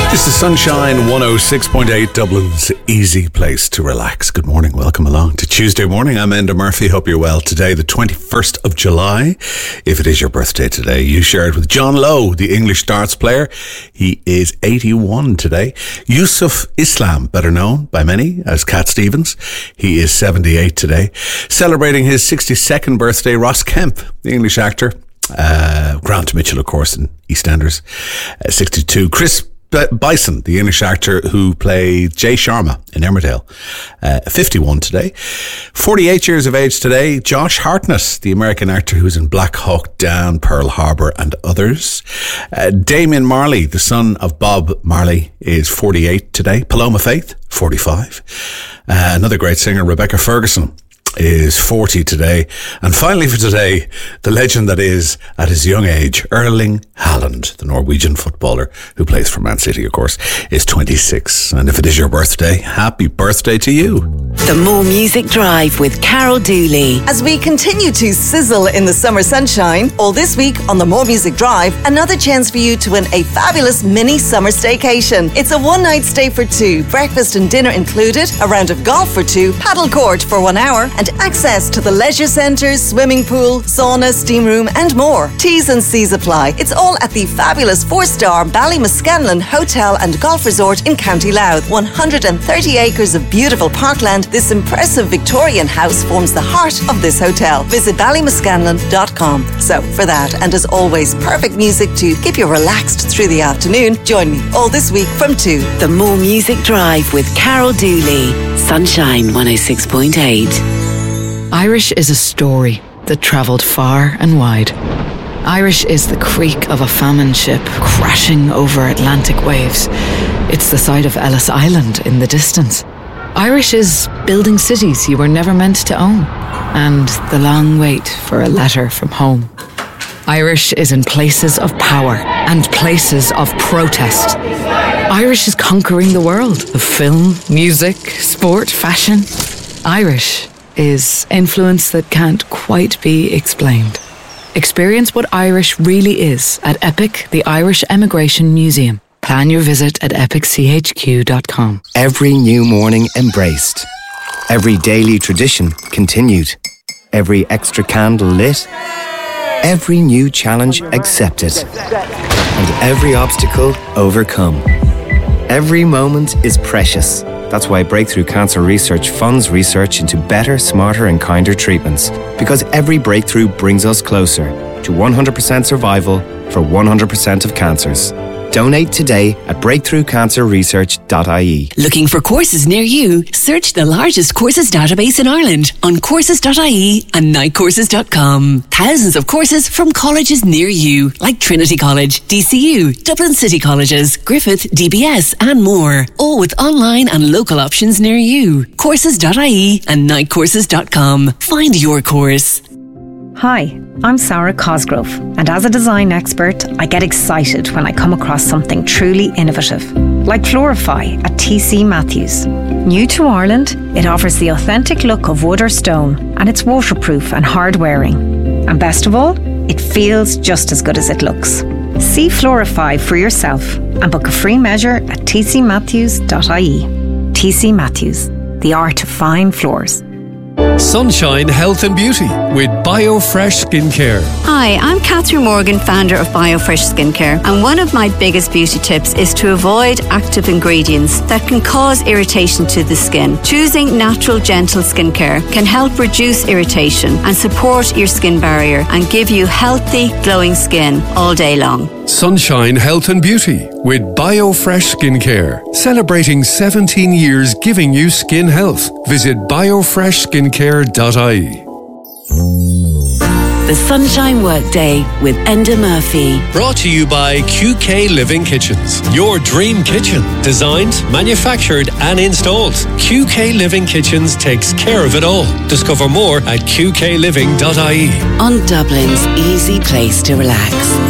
This is Sunshine 106.8, Dublin's easy place to relax. Good morning, welcome along to Tuesday morning. I'm Enda Murphy, hope you're well. Today, the 21st of July. If it is your birthday today, you share it with John Lowe, the English darts player. He is 81 today. Yusuf Islam, better known by many as Cat Stevens. He is 78 today. Celebrating his 62nd birthday, Ross Kemp, the English actor. Grant Mitchell, of course, in EastEnders, 62. Chris Bison, the English actor who played Jay Sharma in Emmerdale, 51 today. 48 years of age today, Josh Hartnett, the American actor who's in Black Hawk Down, Pearl Harbor and others. Damien Marley, the son of Bob Marley, is 48 today. Paloma Faith, 45. Another great singer, Rebecca Ferguson, is 40 today. And finally for today, the legend that is, at his young age, Erling Haaland, the Norwegian footballer who plays for Man City, of course, is 26. And if it is your birthday, happy birthday to you. The More Music Drive with Carol Dooley. As we continue to sizzle in the summer sunshine, all this week on the More Music Drive, another chance for you to win a fabulous mini summer staycation. It's a one-night stay for two, breakfast and dinner included, a round of golf for two, paddle court for 1 hour, and access to the leisure centres, swimming pool, sauna, steam room and more. T's and C's apply. It's all at the fabulous 4-star Ballymuscanlon Hotel and Golf Resort in County Louth. 130 acres of beautiful parkland. This impressive Victorian house forms the heart of this hotel. Visit ballymuscanlon.com. So for that, and as always, perfect music to keep you relaxed through the afternoon. Join me all this week from 2. The More Music Drive with Carol Dooley. Sunshine 106.8. Irish is a story that travelled far and wide. Irish is the creak of a famine ship crashing over Atlantic waves. It's the sight of Ellis Island in the distance. Irish is building cities you were never meant to own, and the long wait for a letter from home. Irish is in places of power and places of protest. Irish is conquering the world of film, music, sport, fashion. Irish is influence that can't quite be explained. Experience what Irish really is at EPIC, the Irish Emigration Museum. Plan your visit at epicchq.com. Every new morning embraced. Every daily tradition continued. Every extra candle lit. Every new challenge accepted. And every obstacle overcome. Every moment is precious. That's why Breakthrough Cancer Research funds research into better, smarter and kinder treatments. Because every breakthrough brings us closer to 100% survival for 100% of cancers. Donate today at breakthroughcancerresearch.ie. Looking for courses near you? Search the largest courses database in Ireland on courses.ie and nightcourses.com. Thousands of courses from colleges near you, like Trinity College, DCU, Dublin City Colleges, Griffith, DBS and more. All with online and local options near you. Courses.ie and nightcourses.com. Find your course. Hi, I'm Sarah Cosgrove, and as a design expert, I get excited when I come across something truly innovative, like Florify at TC Matthews. New to Ireland, it offers the authentic look of wood or stone, and it's waterproof and hard wearing. And best of all, it feels just as good as it looks. See Florify for yourself and book a free measure at tcmatthews.ie. TC Matthews, the art of fine floors. Sunshine Health and Beauty with BioFresh Skincare. Hi, I'm Catherine Morgan, founder of BioFresh Skincare, and one of my biggest beauty tips is to avoid active ingredients that can cause irritation to the skin. Choosing natural, gentle skincare can help reduce irritation and support your skin barrier and give you healthy, glowing skin all day long. Sunshine Health and Beauty with BioFresh Skincare. Celebrating 17 years giving you skin health. Visit biofreshskincare.ie. The Sunshine Workday with Enda Murphy. Brought to you by QK Living Kitchens. Your dream kitchen. Designed, manufactured and installed. QK Living Kitchens takes care of it all. Discover more at qkliving.ie. On Dublin's easy place to relax.